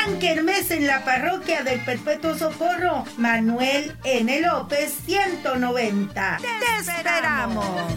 Gran kermés en la parroquia del Perpetuo Socorro, Manuel N. López 190. ¡Te esperamos!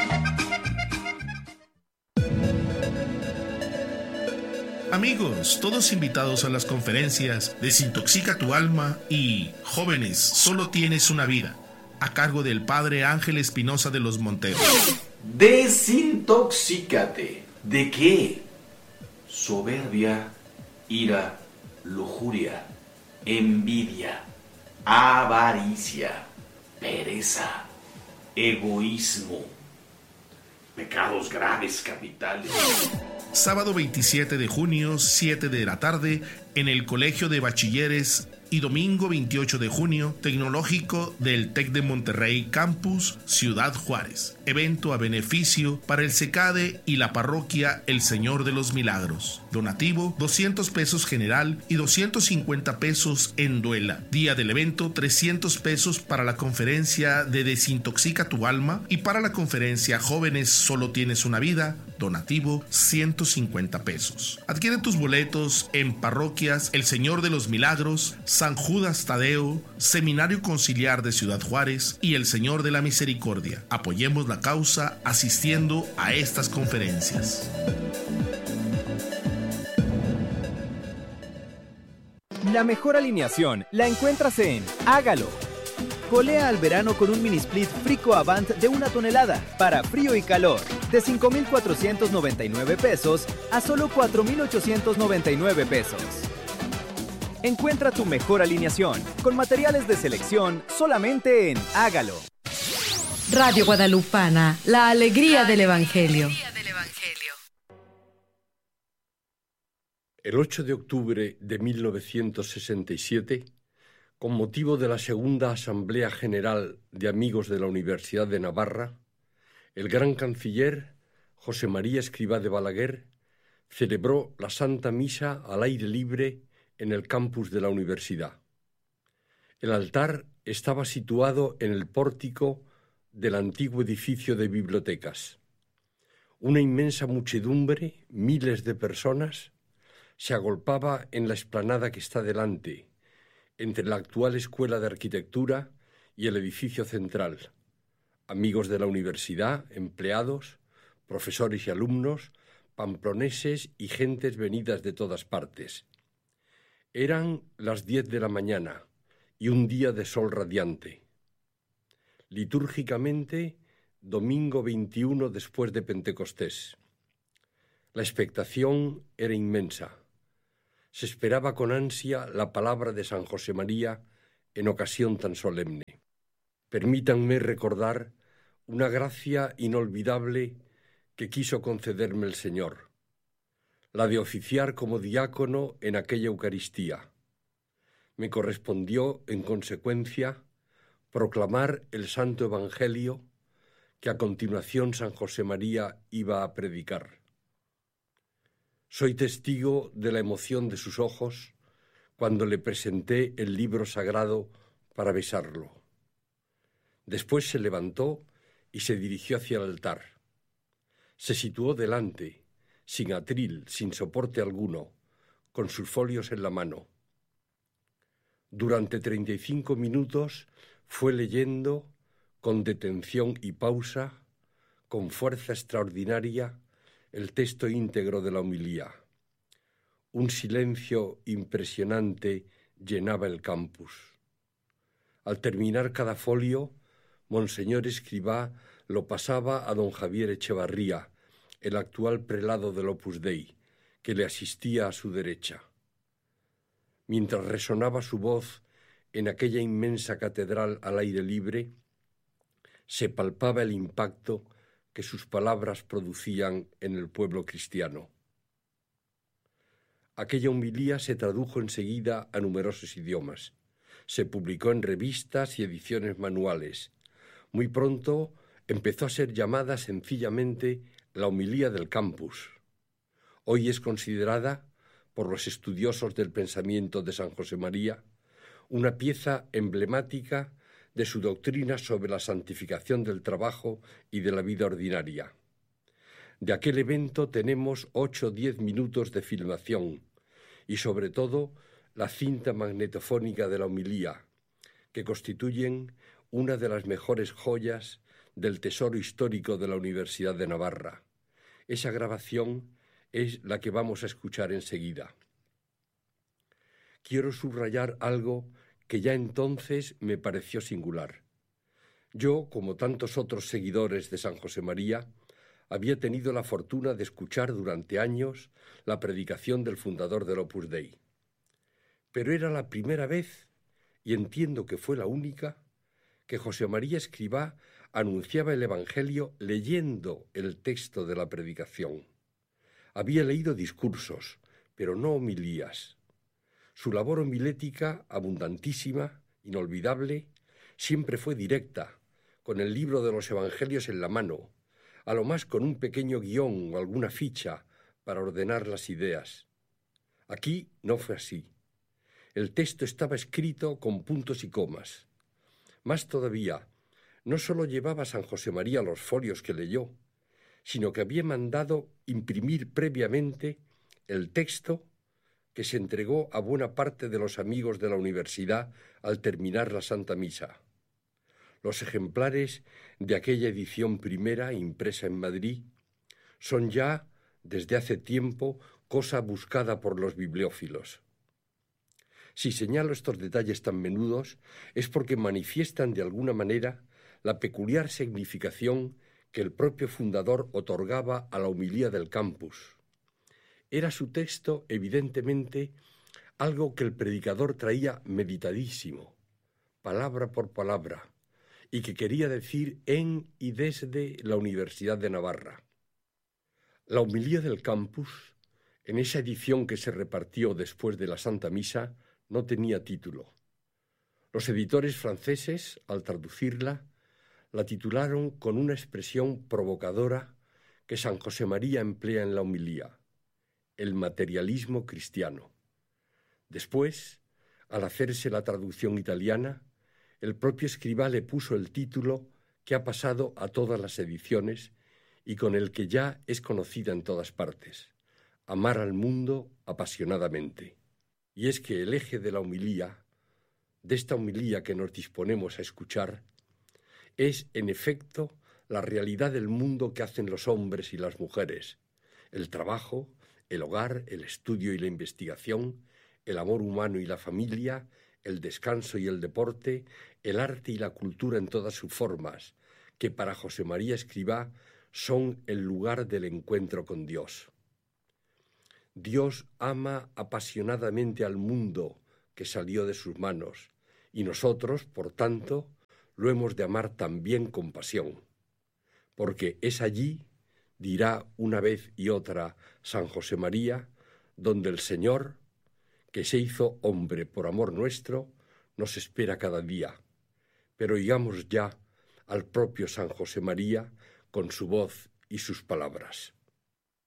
Amigos, todos invitados a las conferencias Desintoxica tu alma y Jóvenes, solo tienes una vida, a cargo del Padre Ángel Espinosa de los Monteros. Desintoxícate. ¿De qué? Soberbia, ira, lujuria, envidia, avaricia, pereza, egoísmo, pecados graves capitales. Sábado 27 de junio, 7 de la tarde, en el Colegio de Bachilleres, y domingo 28 de junio, Tecnológico del TEC de Monterrey Campus, Ciudad Juárez. Evento a beneficio para el CECADE y la parroquia El Señor de los Milagros. Donativo, 200 pesos general y 250 pesos en duela. Día del evento, 300 pesos para la conferencia de Desintoxica tu alma y para la conferencia Jóvenes, solo tienes una vida. Donativo, 150 pesos. Adquiere tus boletos en parroquias El Señor de los Milagros, San Judas Tadeo, Seminario Conciliar de Ciudad Juárez y El Señor de la Misericordia. Apoyemos la causa asistiendo a estas conferencias. La mejor alineación la encuentras en Hágalo. Colea al verano con un mini split Frico Avant de 1 tonelada para frío y calor, de 5,499 pesos a solo 4,899 pesos. Encuentra tu mejor alineación con materiales de selección solamente en Hágalo. Radio Guadalupana, la alegría del Evangelio. El 8 de octubre de 1967, con motivo de la segunda Asamblea General de Amigos de la Universidad de Navarra, el gran canciller José María Escrivá de Balaguer celebró la Santa Misa al aire libre en el campus de la universidad. El altar estaba situado en el pórtico del antiguo edificio de bibliotecas. Una inmensa muchedumbre, miles de personas, se agolpaba en la explanada que está delante, entre la actual Escuela de Arquitectura y el edificio central. Amigos de la universidad, empleados, profesores y alumnos, pamploneses y gentes venidas de todas partes. Eran las 10 de la mañana y un día de sol radiante. Litúrgicamente, domingo 21 después de Pentecostés. La expectación era inmensa. Se esperaba con ansia la palabra de San José María en ocasión tan solemne. Permítanme recordar una gracia inolvidable que quiso concederme el Señor, la de oficiar como diácono en aquella Eucaristía. Me correspondió, en consecuencia, proclamar el Santo Evangelio que a continuación San José María iba a predicar. Soy testigo de la emoción de sus ojos cuando le presenté el libro sagrado para besarlo. Después se levantó y se dirigió hacia el altar. Se situó delante, sin atril, sin soporte alguno, con sus folios en la mano. Durante 35 minutos fue leyendo, con detención y pausa, con fuerza extraordinaria, el texto íntegro de la homilía. Un silencio impresionante llenaba el campus. Al terminar cada folio, Monseñor Escrivá lo pasaba a don Javier Echevarría, el actual prelado del Opus Dei, que le asistía a su derecha. Mientras resonaba su voz en aquella inmensa catedral al aire libre, se palpaba el impacto que sus palabras producían en el pueblo cristiano. Aquella homilía se tradujo enseguida a numerosos idiomas. Se publicó en revistas y ediciones manuales. Muy pronto empezó a ser llamada sencillamente la homilía del campus. Hoy es considerada, por los estudiosos del pensamiento de San José María, una pieza emblemática de su doctrina sobre la santificación del trabajo y de la vida ordinaria. De aquel evento tenemos 8 o 10 minutos de filmación y sobre todo la cinta magnetofónica de la homilía, que constituyen una de las mejores joyas del tesoro histórico de la Universidad de Navarra. Esa grabación es la que vamos a escuchar enseguida. Quiero subrayar algo que ya entonces me pareció singular. Yo, como tantos otros seguidores de San José María, había tenido la fortuna de escuchar durante años la predicación del fundador del Opus Dei. Pero era la primera vez, y entiendo que fue la única, que José María Escrivá anunciaba el Evangelio leyendo el texto de la predicación. Había leído discursos, pero no homilías. Su labor homilética, abundantísima, inolvidable, siempre fue directa, con el libro de los Evangelios en la mano, a lo más con un pequeño guión o alguna ficha para ordenar las ideas. Aquí no fue así. El texto estaba escrito con puntos y comas. Más todavía, no solo llevaba San José María los folios que leyó, sino que había mandado imprimir previamente el texto que se entregó a buena parte de los amigos de la universidad al terminar la Santa Misa. Los ejemplares de aquella edición primera, impresa en Madrid, son ya, desde hace tiempo, cosa buscada por los bibliófilos. Si señalo estos detalles tan menudos, es porque manifiestan de alguna manera la peculiar significación que el propio fundador otorgaba a la homilía del campus. Era su texto, evidentemente, algo que el predicador traía meditadísimo, palabra por palabra, y que quería decir en y desde la Universidad de Navarra. La homilía del campus, en esa edición que se repartió después de la Santa Misa, no tenía título. Los editores franceses, al traducirla, la titularon con una expresión provocadora que San José María emplea en la homilía: el materialismo cristiano. Después, al hacerse la traducción italiana, el propio Escrivá le puso el título que ha pasado a todas las ediciones y con el que ya es conocida en todas partes: amar al mundo apasionadamente. Y es que el eje de la homilía, de esta homilía que nos disponemos a escuchar, es, en efecto, la realidad del mundo que hacen los hombres y las mujeres: el trabajo, el hogar, el estudio y la investigación, el amor humano y la familia, el descanso y el deporte, el arte y la cultura en todas sus formas, que para José María Escrivá son el lugar del encuentro con Dios. Dios ama apasionadamente al mundo que salió de sus manos, y nosotros, por tanto, lo hemos de amar también con pasión, porque es allí, dirá una vez y otra San José María, donde el Señor, que se hizo hombre por amor nuestro, nos espera cada día. Pero oigamos ya al propio San José María con su voz y sus palabras.